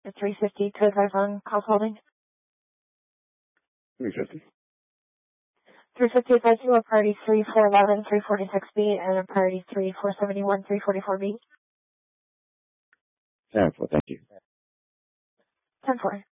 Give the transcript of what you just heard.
At 350 to advise on call holding. 350. 350 advise you are priority 3411, 346B, and a priority 3471, 344B. 10-4, thank you. 10-4.